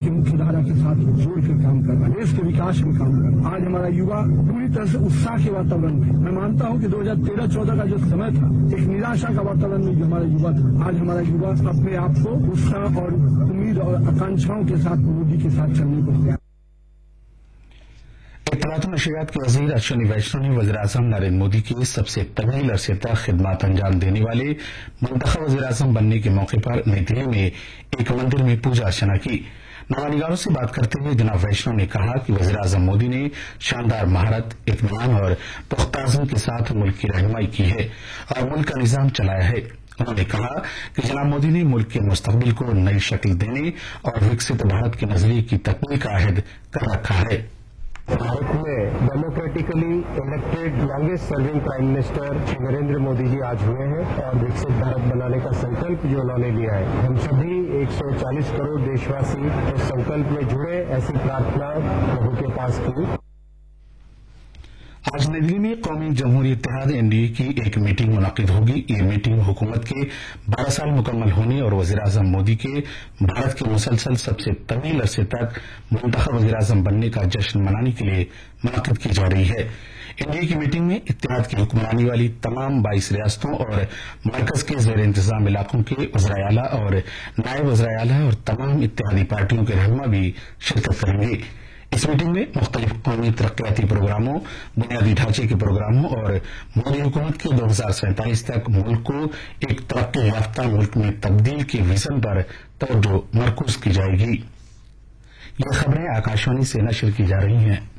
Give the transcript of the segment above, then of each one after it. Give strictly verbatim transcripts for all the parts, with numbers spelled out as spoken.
की मुख्य धारा के साथ जोड़कर काम करना, देश के विकास में काम करना। आज हमारा युवा पूरी तरह से उत्साह के वातावरण में, मैं मानता हूं कि दो हजार तेरह चौदह का जो समय था एक निराशा का वातावरण में जो हमारा युवा था, आज हमारा युवा अपने आप को उत्साह और उम्मीद और आकांक्षाओं के साथ मोदी के साथ चलने को तैयार। इत्तलात और नशरियात के वजीर अश्विनी वैष्णव ने वज़ीर-ए-आज़म नरेंद्र मोदी की सबसे तवील अरसे तक खिदमत अंजाम देने वाले मुंतखब वज़ीर-ए-आज़म बनने के मौके पर नई दिल्ली में एक मंदिर में पूजा अर्चना की। नवानिगारों से बात करते हुए जनाब वैष्णव ने कहा कि वज़ीर-ए-आज़म मोदी ने शानदार महारत, इत्मीनान और पुख्ता अज़्म के साथ मुल्क की रहनुमाई की है और मुल्क का निज़ाम चलाया है। उन्होंने कहा कि जनाब मोदी ने मुल्क के मुस्तकबिल को नई शक्ल देने और विकसित भारत के नजरिए की तकमील का अहद कर रखा है। भारत में democratically elected longest serving prime minister Narendra Modi ji आज हुए हैं और विकसित भारत बनाने का संकल्प जो उन्होंने लिया है, हम सभी एक सौ चालीस करोड़ देशवासी उस संकल्प में जुड़े, ऐसी प्रार्थना प्रभु के पास की। आज नई दिल्ली में कौमी जमहूरी इत्तेहाद एनडीए की एक मीटिंग मुनक्किद होगी। ये मीटिंग हुकूमत के बारह साल मुकम्मल होने और वज़ीर-ए-आज़म मोदी के भारत के मुसलसल सबसे तवील अरसे तक मुंतखब वज़ीर-ए-आज़म बनने का जश्न मनाने के लिए मुनक्किद की जा रही है। एनडीए की मीटिंग में इत्तेहाद की हुक्मरानी वाली तमाम बाईस रियासतों और मरकज के जेर इंतजाम इलाकों के वज़राए आला और नायब वज़राए आला और तमाम इत्तेहादी पार्टियों के रहनुमा भी शिरकत करेंगे। इस मीटिंग में मुख्तलिफ कौमी तरक्याती प्रोग्रामों, बुनियादी ढांचे के प्रोग्रामों और मोदी हुकूमत के दो हजार सैंतालीस तक मुल्क को एक तरक्की याफ्ता मुल्क में तब्दील के विजन पर तवज्जो मरकूज की जाएगी। ये खबरें आकाशवाणी से नशर की जा रही हैं।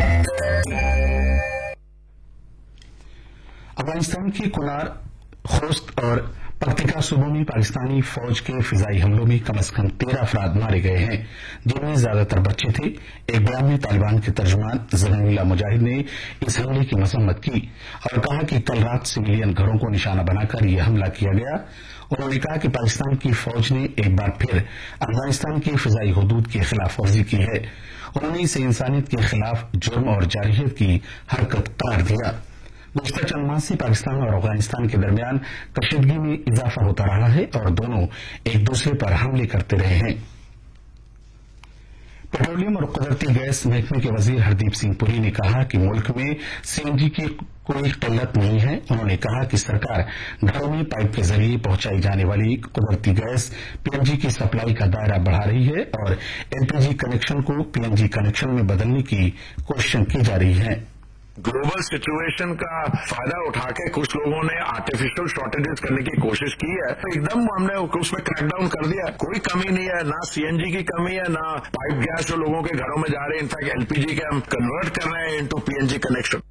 अफगानिस्तान के कुनार, खोस्त और पख्तिका सूबों में पाकिस्तानी फौज के फिजाई हमलों में कम अज कम तेरह अफराद मारे गए हैं, जिनमें ज्यादातर बच्चे थे। एक बयान में तालिबान के तर्जुमान ज़बीहुल्लाह मुजाहिद ने इस हमले की मजम्मत की और कहा कि कल रात सिविलियन घरों को निशाना बनाकर यह हमला किया गया। उन्होंने कहा कि पाकिस्तान की फौज ने एक बार फिर अफगानिस्तान की फिजाई हदूद की खिलाफ वर्जी की है। उन्होंने इसे इंसानियत के खिलाफ जुर्म और जारहियत की हरकत करार दिया। गुज़िश्ता चंद माह से पाकिस्तान और अफगानिस्तान के दरमियान कशीदगी में इजाफा होता रहा है और दोनों एक दूसरे पर हमले करते रहे हैं। पेट्रोलियम और कुदरती गैस महकमे के वजीर हरदीप सिंह पुरी ने कहा कि मुल्क में सीएनजी की कोई किल्लत नहीं है। उन्होंने कहा कि सरकार घरों में पाइप के जरिए पहुंचाई जाने वाली कुदरती गैस पीएनजी की सप्लाई का दायरा बढ़ा रही है और एलपीजी कनेक्शन को पीएनजी कनेक्शन में बदलने की कोशिश की जा रही है। ग्लोबल सिचुएशन का फायदा उठा के कुछ लोगों ने आर्टिफिशियल शॉर्टेजेस करने की कोशिश की है, तो एकदम हमने उसमें क्रैकडाउन कर दिया। कोई कमी नहीं है, ना सीएनजी की कमी है, ना पाइप गैस जो लोगों के घरों में जा रहे हैं। इनफैक्ट एलपीजी के हम कन्वर्ट कर रहे हैं इनटू पीएनजी कनेक्शन।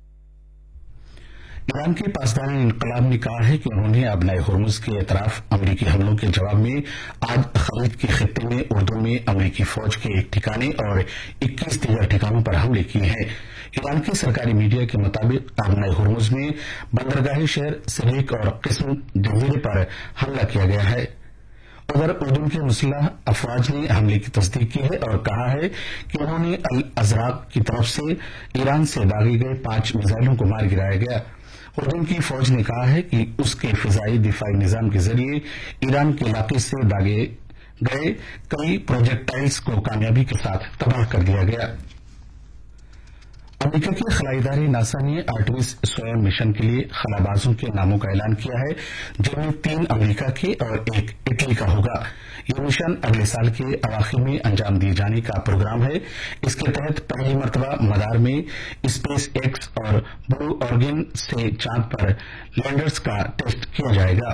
ईरान के पासदार इनकलाब ने कहा है कि उन्होंने अब नए हुर्मुज के एतराफ अमरीकी हमलों के जवाब में आज खलीज के खित्ते में उर्दू में अमरीकी फौज के एक ठिकाने और इक्कीस दीगर ठिकानों पर हमले किए हैं। ईरान के सरकारी मीडिया के मुताबिक अब नए हुर्मुज में बंदरगाह शहर सिरीक और किस्म जजीरे पर हमला किया गया है। उधर उर्दू के मुसल्लह अफवाज ने हमले की तस्दीक की है और कहा है कि उन्होंने अल अजराक की तरफ से ईरान से दागे गए पांच मिसाइलों को मार गिराया गया। उर्दू की फौज ने कहा है कि उसके फिजाई दिफाई निजाम के जरिए ईरान के इलाके से दागे गए कई प्रोजेक्टाइल्स को कामयाबी के साथ तबाह कर दिया गया। अमेरिका के खलाई इदारे नासा ने आर्टेमिस सोयम मिशन के लिए खलाबाजों के नामों का ऐलान किया है, जिनमें तीन अमेरिका के और एक इटली का होगा। यह मिशन अगले साल के अवाखिर में अंजाम दिए जाने का प्रोग्राम है। इसके तहत पहली मरतबा मदार में स्पेस एक्स और ब्लू ऑर्गन से चांद पर लैंडर्स का टेस्ट किया जाएगा।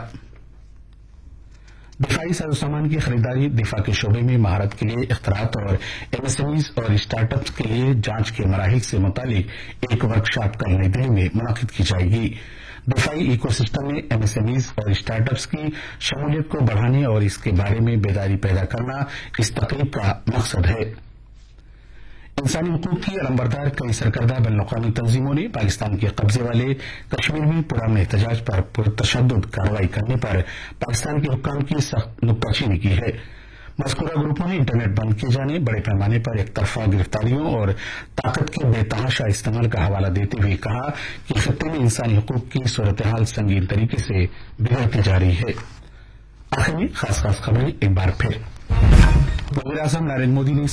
दिफाई साजो सामान की खरीदारी, दिफा के शोबे में महारत के लिए इख्तरात और एमएसएमईज और स्टार्टअप्स के लिए जांच के मराहिल से मुतालिक एक वर्कशॉप कल नई दिल्ली में मुनक्किद की जाएगी। दिफाई इकोसिस्टम में एमएसएमईज और स्टार्टअप्स की शमूलियत को बढ़ाने और इसके बारे में बेदारी पैदा करना इस तकरीब का मकसद है। इंसानी हुकूक की अलंबरदार कई सरकर्दा बैनुल-अक़वामी तंजीमों ने पाकिस्तान के कब्जे वाले कश्मीर में पुरअमन एहतजाज पर पुरतशद्दुद कार्रवाई करने पर पाकिस्तान के हुक्काम की सख्त नुक्ताचीनी की है। मज़कूरा ग्रुपों ने इंटरनेट बंद किए जाने, बड़े पैमाने पर एक तरफा गिरफ्तारियों और ताकत के बेतहाशा इस्तेमाल का हवाला देते हुए कहा कि खित्ते में इंसानी हुकूक की सूरत हाल संगीन तरीके से बिगड़ती जा रही है। आखिर में खास खास खबरें एक बार फिर। वज़ीर-ए-आज़म नरेंद्र मोदी ने